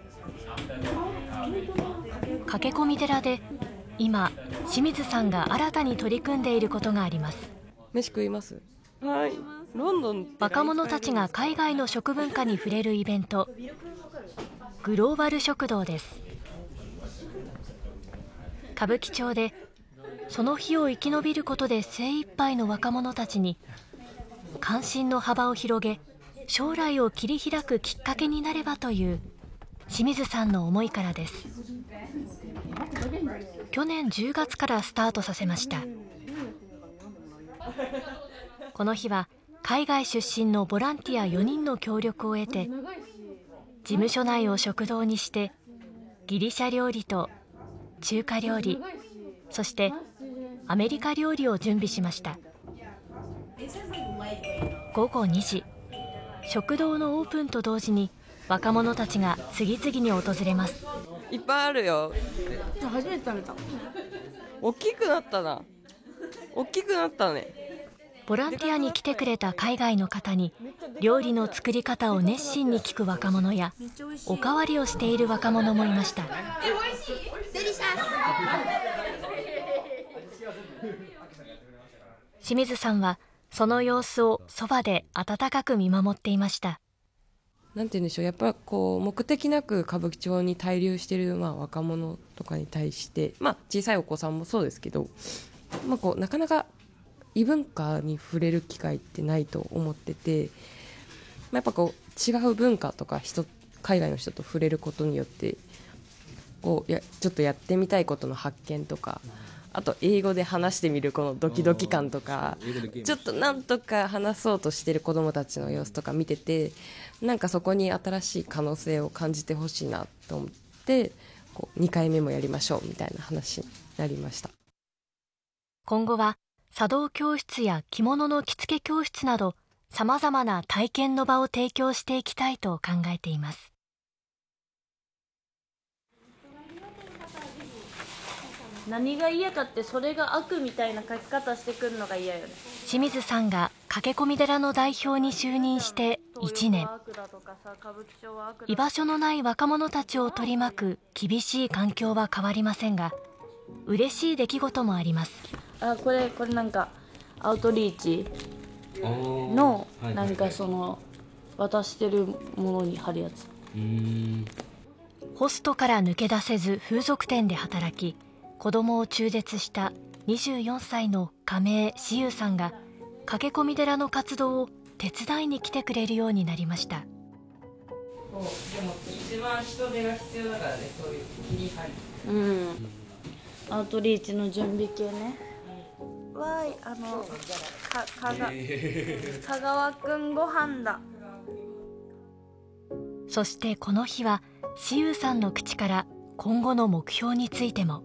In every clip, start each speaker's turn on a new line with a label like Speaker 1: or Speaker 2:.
Speaker 1: 駆け込み寺で今清水さんが新たに取り組んでいることがあります。
Speaker 2: 飯食います。はい。ロンドン
Speaker 1: 若者たちが海外の食文化に触れるイベント、グローバル食堂です。歌舞伎町でその日を生き延びることで精一杯の若者たちに関心の幅を広げ、将来を切り開くきっかけになればという清水さんの思いからです。去年10月からスタートさせました。この日は海外出身のボランティア4人の協力を得て、事務所内を食堂にしてギリシャ料理と中華料理、そしてアメリカ料理を準備しました。午後2時、食堂のオープンと同時に若者たちが次々に訪れます。
Speaker 2: いっぱいあるよ。
Speaker 3: 初めて食べた。
Speaker 2: 大きくなったな。大きくなったね。
Speaker 1: ボランティアに来てくれた海外の方に料理の作り方を熱心に聞く若者や、おかわりをしている若者もいました。清水さんはその様子をそばで温かく見守っていました。
Speaker 2: なんて言うんでしょう、やっぱりこう目的なく歌舞伎町に滞留している若者とかに対して、小さいお子さんもそうですけど、こうなかなか異文化に触れる機会ってないと思ってて、やっぱこう違う文化とか海外の人と触れることによってこうちょっとやってみたいことの発見とか、あと英語で話してみるこのドキドキ感とか、ちょっとなんとか話そうとしてる子どもたちの様子とか見てて、なんかそこに新しい可能性を感じてほしいなと思って、こう2回目もやりましょうみたいな話になりました。
Speaker 1: 今後は茶道教室や着物の着付け教室など、さまざまな体験の場を提供していきたいと考えています。
Speaker 3: 何が嫌かって、それが悪みたいな書き方してくるのが嫌よね。
Speaker 1: 清水さんが駆け込み寺の代表に就任して1年。居場所のない若者たちを取り巻く厳しい環境は変わりませんが、嬉しい出来事もあります。
Speaker 3: これなんかアウトリーチのなんかその渡してるものに貼るやつ。
Speaker 1: ホストから抜け出せず風俗店で働き、子供を中絶した24歳の亀井紫優さんが駆け込み寺の活動を手伝いに来てくれるようになりました。
Speaker 2: でも一番人手が必要だからね、そういう切り張り。
Speaker 3: アウトリーチの準備系ね。香川くんご飯だ。
Speaker 1: そしてこの日は紫優さんの口から今後の目標についても。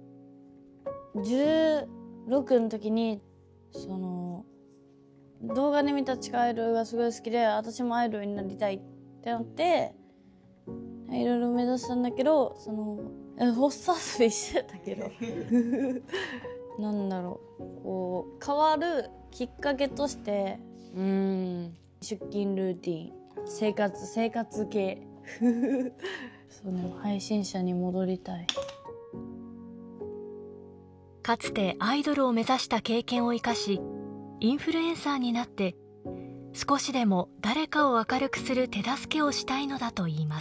Speaker 3: 16の時にその動画で見た地下アイドルがすごい好きで、私もアイドルになりたいってなっていろいろ目指したんだけど、そのホスト遊びしてたけどなんだろう、こう変わるきっかけとして出勤ルーティン、生活系その配信者に戻りたい。
Speaker 1: かつてアイドルを目指した経験を生かし、インフルエンサーになって少しでも誰かを明るくする手助けをしたいのだといいます。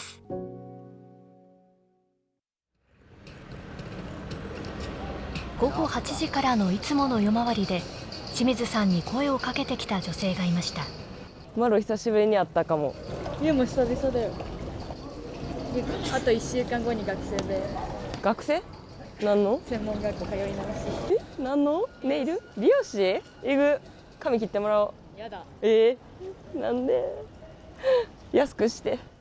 Speaker 1: 午後8時からのいつもの夜回りで清水さんに声をかけてきた女性がいました。
Speaker 2: マロ久しぶりに会ったかも。
Speaker 3: いやもう久々だよ。あと1週間後に学生で。
Speaker 2: 学生？何の？
Speaker 3: 専門学校通い直し。
Speaker 2: 何の？ネイル？美容師？行く。髪切ってもらおう。
Speaker 3: やだ。
Speaker 2: なんで？安くして。